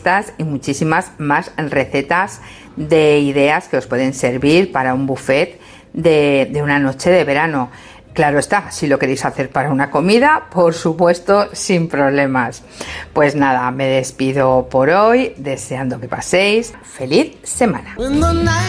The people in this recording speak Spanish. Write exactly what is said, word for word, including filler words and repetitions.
estas y muchísimas más recetas de ideas que os pueden servir para un buffet de, de una noche de verano. Claro está, si lo queréis hacer para una comida, por supuesto, sin problemas. Pues nada, me despido por hoy, deseando que paséis feliz semana.